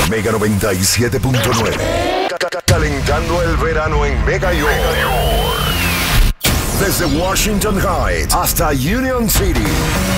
Mega 97.9. Calentando el verano en Mega York. Desde Washington Heights hasta Union City.